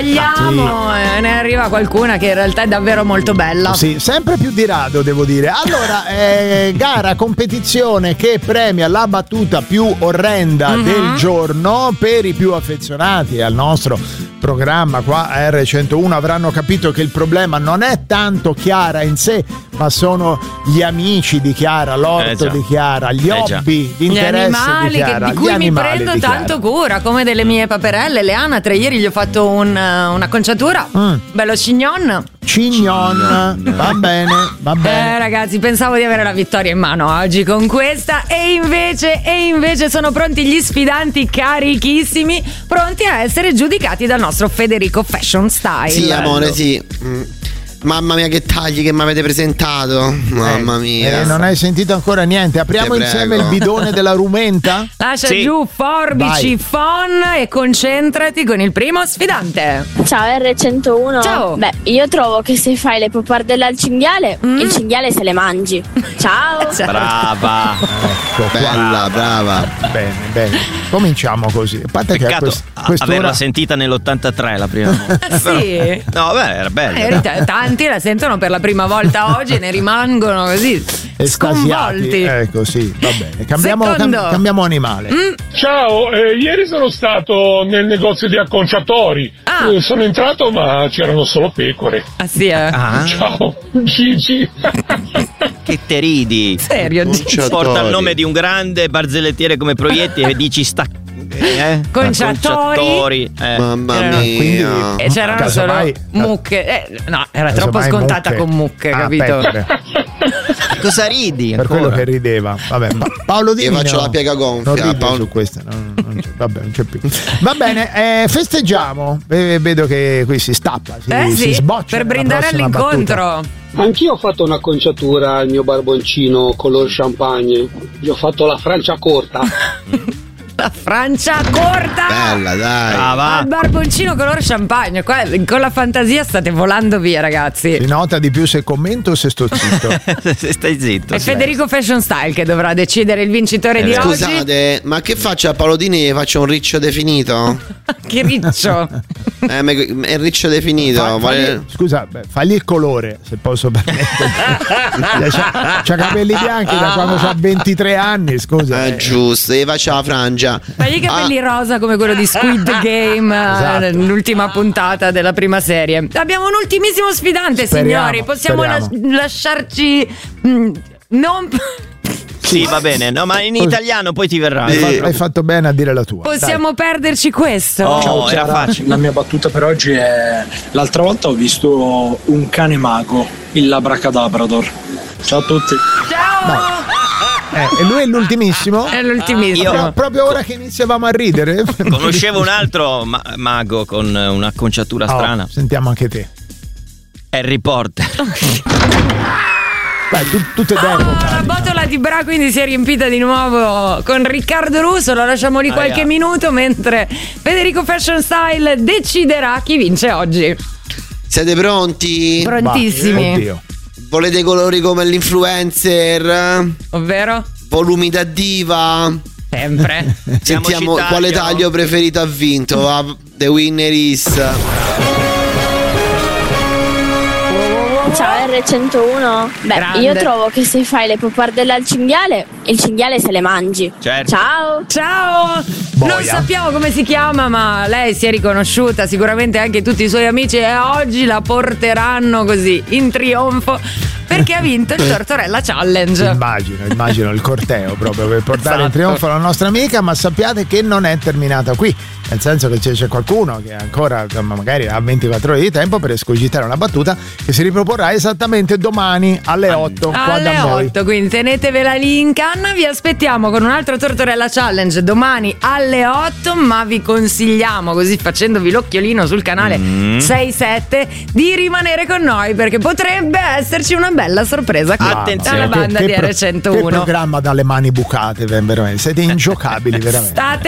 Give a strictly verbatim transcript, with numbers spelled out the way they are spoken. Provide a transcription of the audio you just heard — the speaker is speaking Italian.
sbagliamo sì. e ne arriva qualcuna che in realtà è davvero molto bella. Sì, sempre più di rado, devo dire. Allora, eh, gara, competizione che premia la battuta più orrenda mm-hmm. del giorno. Per i più affezionati al nostro programma qua a erre centouno avranno capito che il problema non è tanto Chiara in sé, ma sono gli amici di Chiara, l'orto eh di Chiara, gli eh hobby di interesse gli animali di Chiara, che, di cui gli mi prendo tanto cura, come delle mie paperelle, le anatre. Ieri gli ho fatto un, un'acconciatura mm. bello cignon. Cignon, va bene, va bene. Eh, ragazzi, pensavo di avere la vittoria in mano oggi con questa, e invece, e invece sono pronti gli sfidanti carichissimi, pronti a essere giudicati dal nostro Federico Fashion Style. Sì, amore, sì. Mm. Mamma mia, che tagli che mi avete presentato. Mamma mia. Eh, non hai sentito ancora niente. Apriamo insieme il bidone della rumenta. Lascia sì. giù forbici, phon e concentrati con il primo sfidante. Ciao erre centouno. Ciao. Beh, io trovo che se fai le pappardelle al cinghiale, mm. il cinghiale se le mangi. Ciao. Ciao. Brava. Ecco, bella, brava. Bene, bene. Cominciamo così. A parte che Peccato quest- quest'ora... averla sentita nell'ottantatré la prima volta. Sì. No, beh, era bella. Eh, tanti la sentono per la prima volta oggi e ne rimangono così sconvolti. Ecco, sì, va bene. Cambiamo, cam- cambiamo animale. Mm. Ciao, eh, ieri sono stato nel negozio di acconciatori. Ah. Eh, sono entrato, ma c'erano solo pecore. Ah, sì, eh? Ah. Ciao, Gigi. Che te ridi? Serio, Gigi? Porta il nome di un grande barzellettiere come Proietti e dici sta. Eh? Conciatori, eh. Mamma erano, mia. Quindi, e c'erano solo mai, mucche. Eh, no, era troppo scontata mucche. con mucche, ah, capito? Cosa ridi? Per ancora? quello che rideva. Vabbè, pa- Paolo Di Io faccio no, la piega gonfia. Non ride Paolo. su questa. Non, non c'è, vabbè, non c'è più. Va bene, eh, festeggiamo. Eh, vedo che qui si stappa, si, eh, si sì, sboccia per brindare all'incontro. Battuta. Anch'io ho fatto un'acconciatura al mio barboncino color champagne. Gli ho fatto la Francia corta. La Francia corta. Bella, dai. Ah, al barboncino color champagne. Qua, con la fantasia state volando via, ragazzi. Si nota di più se commento o se sto zitto. Se stai zitto. È Federico Fashion Style che dovrà decidere il vincitore eh, di Scusate, oggi. Scusate, ma che faccio a Paolo Dini? Faccio un riccio definito? Che riccio. Eh, ma è il riccio definito. Fa, vuole... fagli, scusa, beh, fagli il colore, se posso permettermi. c'ha, c'ha capelli bianchi da quando c'ha ventitré anni, scusa. Eh, eh. giusto, gli faccio la frangia. Fagli i capelli ah. rosa come quello di Squid Game, esatto. L'ultima puntata della prima serie. Abbiamo un ultimissimo sfidante, speriamo, signori. Possiamo speriamo. Las- lasciarci mh, non... Sì, va bene, no, ma in italiano poi ti verrà. Hai, fatto, hai fatto bene a dire la tua. Possiamo Dai. perderci questo? Oh, Ciao, era facile. La mia battuta per oggi è: l'altra volta ho visto un cane mago, il Labracadabrador. Ciao a tutti. Ciao. Eh, e lui è l'ultimissimo? È l'ultimissimo. Io, proprio ora che iniziavamo a ridere. Conoscevo un altro ma- mago con un'acconciatura oh, strana. Sentiamo anche te. Harry Potter. Beh, tu, tutte d'epoca. La botola di Bra quindi si è riempita di nuovo con Riccardo Russo. Lo lasciamo lì qualche ah, yeah. minuto mentre Federico Fashion Style deciderà chi vince oggi. Siete pronti? Prontissimi. Va, oddio. Volete colori come l'influencer? Ovvero? Volumi da diva? Sempre. Sentiamo quale taglio preferito ha vinto. Ah, the winner is... Ciao erre centouno. Beh, Grande. io trovo che se fai le pappardelle al cinghiale, il cinghiale se le mangi. Certo. Ciao. Ciao. Boia. Non sappiamo come si chiama, ma lei si è riconosciuta, sicuramente anche tutti i suoi amici, e oggi la porteranno così in trionfo perché ha vinto il Tortorella Challenge. Immagino, immagino il corteo proprio per portare esatto. in trionfo la nostra amica, ma sappiate che non è terminata qui. Nel senso che c'è qualcuno che ancora magari ha ventiquattro ore di tempo per escogitare una battuta che si riproporrà esattamente domani alle otto qua alle da noi. otto, quindi tenetevela lì in canna. Vi aspettiamo con un altro Tortorella Challenge domani alle otto, ma vi consigliamo, così facendovi l'occhiolino sul canale mm. sei sette, di rimanere con noi perché potrebbe esserci una bella sorpresa qui dalla banda che, di che erre centouno. Che programma dalle mani bucate, veramente siete ingiocabili veramente. State